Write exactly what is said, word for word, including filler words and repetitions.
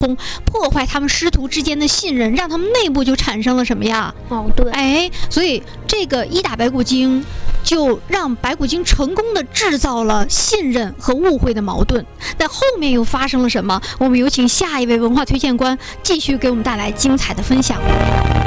破坏他们师徒之间的信任，让他们内部就产生了什么呀？ 矛盾。 哎，所以这个一打白骨精，就让白骨精成功的制造了信任和误会的矛盾。但后面又发生了什么？我们有请下一位文化推荐官继续给我们带来精彩的分享。